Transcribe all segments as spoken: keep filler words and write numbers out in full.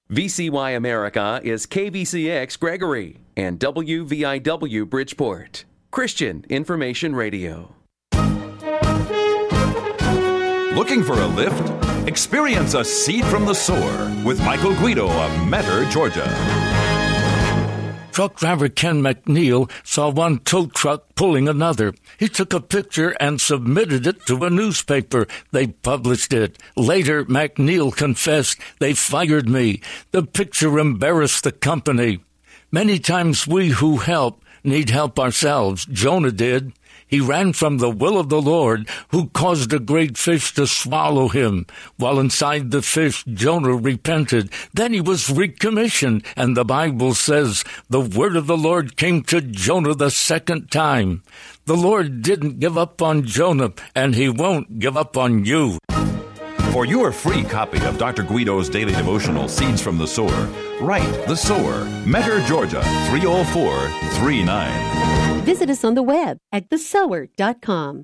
V C Y America is K V C X Gregory and W V I W Bridgeport. Christian Information Radio. Looking for a lift? Experience a seed from the sower with Michael Guido of Metter, Georgia. Truck driver Ken McNeil saw one tow truck pulling another. He took a picture and submitted it to a newspaper. They published it. Later, McNeil confessed, "They fired me. The picture embarrassed the company." Many times we who help need help ourselves. Jonah did. He ran from the will of the Lord, who caused a great fish to swallow him. While inside the fish, Jonah repented. Then he was recommissioned, and the Bible says the word of the Lord came to Jonah the second time. The Lord didn't give up on Jonah, and he won't give up on you. For your free copy of Doctor Guido's daily devotional, Seeds from the Sower, write The Sower, Metter, Georgia, three oh four three nine. Visit us on the web at the sower dot com.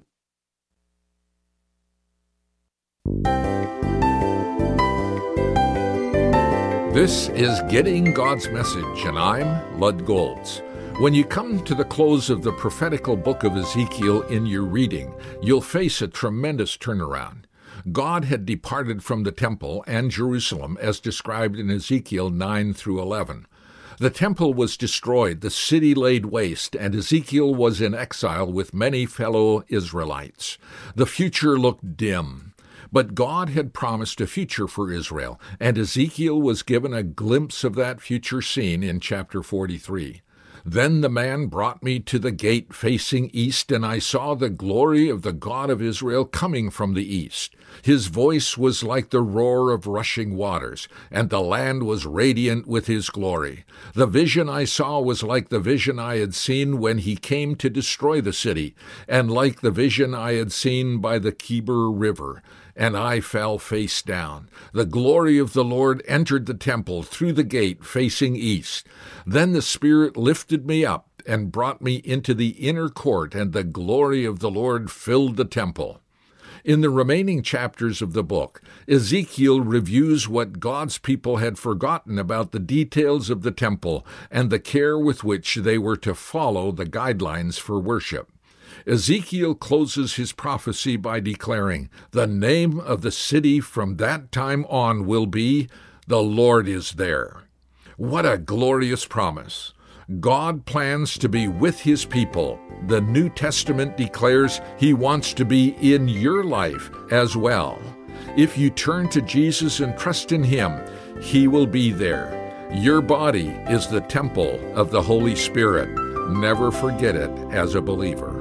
This is Getting God's Message, and I'm Lud Golds. When you come to the close of the prophetical book of Ezekiel in your reading, you'll face a tremendous turnaround. God had departed from the temple and Jerusalem as described in Ezekiel nine through eleven. The temple was destroyed, the city laid waste, and Ezekiel was in exile with many fellow Israelites. The future looked dim. But God had promised a future for Israel, and Ezekiel was given a glimpse of that future scene in chapter forty-three. Then the man brought me to the gate facing east, and I saw the glory of the God of Israel coming from the east. His voice was like the roar of rushing waters, and the land was radiant with his glory. The vision I saw was like the vision I had seen when he came to destroy the city, and like the vision I had seen by the Kebir River. And I fell face down. The glory of the Lord entered the temple through the gate facing east. Then the Spirit lifted me up and brought me into the inner court, and the glory of the Lord filled the temple. In the remaining chapters of the book, Ezekiel reviews what God's people had forgotten about the details of the temple and the care with which they were to follow the guidelines for worship. Ezekiel closes his prophecy by declaring, "The name of the city from that time on will be, The Lord is there." What a glorious promise! God plans to be with his people. The New Testament declares he wants to be in your life as well. If you turn to Jesus and trust in him, he will be there. Your body is the temple of the Holy Spirit. Never forget it as a believer.